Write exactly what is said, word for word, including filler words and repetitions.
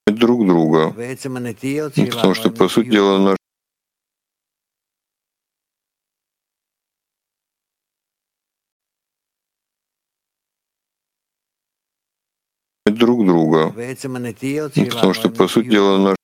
друг друга. Потому что, по сути дела, наш друг друга. Потому что, по сути дела, наш